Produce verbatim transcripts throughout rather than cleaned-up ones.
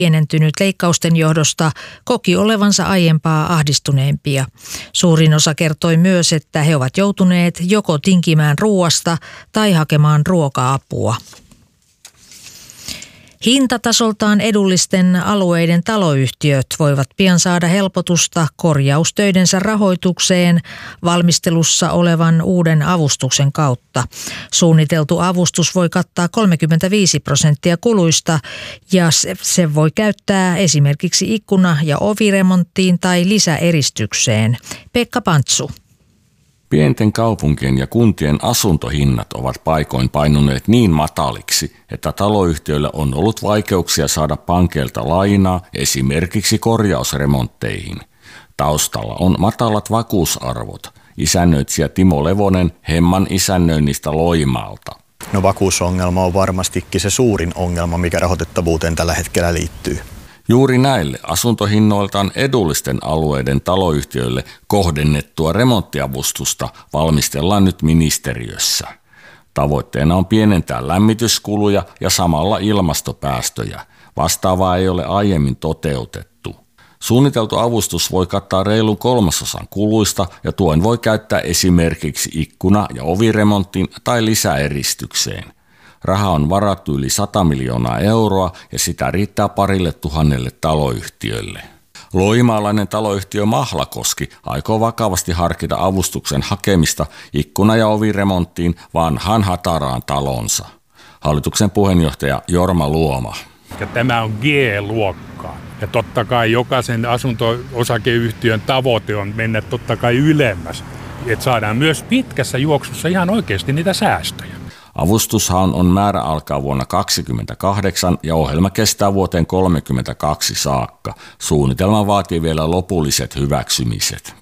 pienentynyt leikkausten johdosta, koki olevansa aiempaa ahdistuneempia. Suurin osa kertoi myös, että he ovat joutuneet joko tinkimään ruoasta tai hakemaan ruoka-apua. Hintatasoltaan edullisten alueiden taloyhtiöt voivat pian saada helpotusta korjaustöidensä rahoitukseen valmistelussa olevan uuden avustuksen kautta. Suunniteltu avustus voi kattaa kolmekymmentäviisi prosenttia kuluista ja se voi käyttää esimerkiksi ikkuna- ja oviremonttiin tai lisäeristykseen. Pekka Pantsu. Pienten kaupunkien ja kuntien asuntohinnat ovat paikoin painuneet niin mataliksi, että taloyhtiöillä on ollut vaikeuksia saada pankeilta lainaa esimerkiksi korjausremontteihin. Taustalla on matalat vakuusarvot. Isännöitsijä Timo Levonen Hemman isännöinnistä Loimaalta. No vakuusongelma on varmastikin se suurin ongelma, mikä rahoitettavuuteen tällä hetkellä liittyy. Juuri näille asuntohinnoiltaan edullisten alueiden taloyhtiöille kohdennettua remonttiavustusta valmistellaan nyt ministeriössä. Tavoitteena on pienentää lämmityskuluja ja samalla ilmastopäästöjä. Vastaavaa ei ole aiemmin toteutettu. Suunniteltu avustus voi kattaa reilun kolmasosan kuluista ja tuen voi käyttää esimerkiksi ikkuna- ja oviremonttiin tai lisäeristykseen. Raha on varattu yli sata miljoonaa euroa ja sitä riittää parille tuhannelle taloyhtiölle. Loimaalainen taloyhtiö Mahlakoski aikoo vakavasti harkita avustuksen hakemista ikkuna- ja oviremonttiin vanhaan hataraan talonsa. Hallituksen puheenjohtaja Jorma Luoma. Ja tämä on G-luokkaa. Ja totta kai jokaisen asunto-osakeyhtiön tavoite on mennä totta kai ylemmäs. Että saadaan myös pitkässä juoksussa ihan oikeasti niitä säästöjä. Avustushaun on määrä alkaa vuonna kaksikymmentäkahdeksan ja ohjelma kestää vuoteen kolmekymmentäkaksi saakka. Suunnitelma vaatii vielä lopulliset hyväksymiset.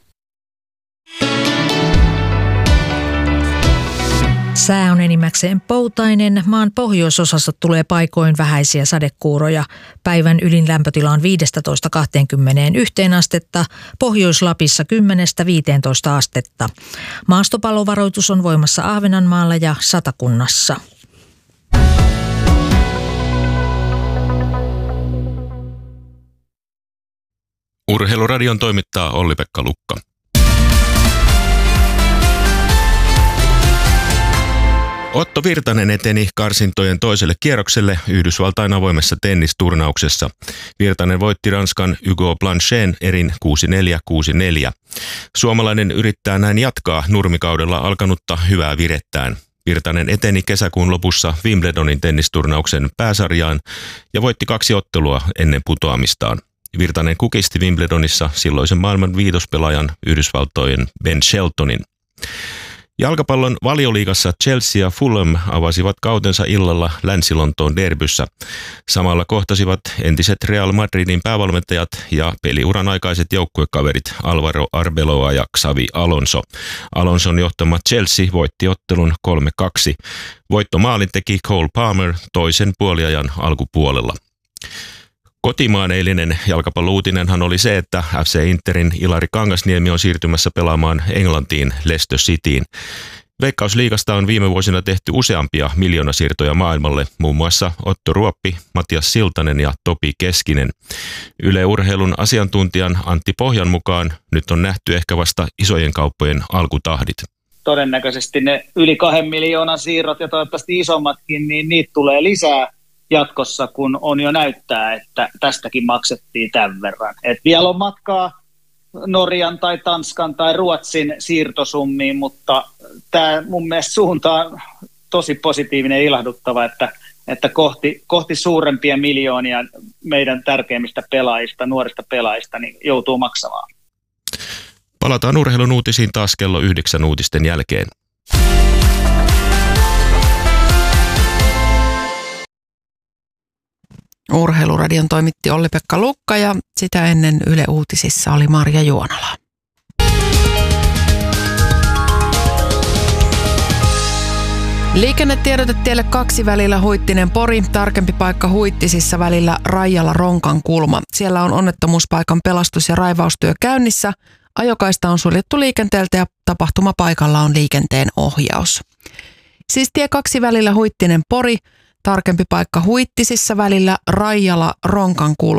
Sää on enimmäkseen poutainen. Maan pohjoisosassa tulee paikoin vähäisiä sadekuuroja. Päivän ylin lämpötila on viisitoista kaksikymmentäyksi astetta, Pohjois-Lapissa kymmenestä viiteentoista astetta. Maastopallovaroitus on voimassa Ahvenanmaalla ja Satakunnassa. Urheiluradion toimittaa Olli-Pekka Lukka. Otto Virtanen eteni karsintojen toiselle kierrokselle Yhdysvaltain avoimessa tennisturnauksessa. Virtanen voitti Ranskan Hugo Blanchen erin kuusi neljä kuusi neljä. Suomalainen yrittää näin jatkaa nurmikaudella alkanutta hyvää virettään. Virtanen eteni kesäkuun lopussa Wimbledonin tennisturnauksen pääsarjaan ja voitti kaksi ottelua ennen putoamistaan. Virtanen kukisti Wimbledonissa silloisen maailman viitospelaajan Yhdysvaltojen Ben Sheltonin. Jalkapallon Valioliigassa Chelsea ja Fulham avasivat kautensa illalla Länsi-Lontoon derbyssä. Samalla kohtasivat entiset Real Madridin päävalmentajat ja peliuran aikaiset joukkuekaverit Alvaro Arbeloa ja Xavi Alonso. Alonson johtama Chelsea voitti ottelun kolme kaksi. Voittomaalin teki Cole Palmer toisen puoliajan alkupuolella. Kotimaan eilinen jalkapallouutinenhan oli se, että F C Interin Ilari Kangasniemi on siirtymässä pelaamaan Englantiin Leicester Cityin. Veikkausliigasta on viime vuosina tehty useampia miljoonasiirtoja maailmalle, muun muassa Otto Ruoppi, Matias Siltanen ja Topi Keskinen. Yle Urheilun asiantuntijan Antti Pohjan mukaan nyt on nähty ehkä vasta isojen kauppojen alkutahdit. Todennäköisesti ne yli kahden miljoonan siirrot ja toivottavasti isommatkin, niin niitä tulee lisää jatkossa, kun on jo näyttää, että tästäkin maksettiin tämän verran. Et vielä on matkaa Norjan tai Tanskan tai Ruotsin siirtosummiin, mutta tämä mun mielestä suunta on tosi positiivinen ja ilahduttava, että, että kohti, kohti suurempia miljoonia meidän tärkeimmistä pelaajista, nuorista pelaajista, niin joutuu maksamaan. Palataan urheilun uutisiin taas kello yhdeksän uutisten jälkeen. Urheiluradion toimitti Olli-Pekka Lukka ja sitä ennen Yle Uutisissa oli Marja Juonala. Liikennetiedote tielle kaksi välillä Huittinen-Pori, tarkempi paikka Huittisissa välillä Raijala-Ronkan kulma. Siellä on onnettomuuspaikan pelastus- ja raivaustyö käynnissä. Ajokaista on suljettu liikenteeltä ja tapahtumapaikalla on liikenteen ohjaus. Siis tie kaksi välillä Huittinen-Pori, Tarkempi paikka Huittisissa välillä Raijala Ronkankulma.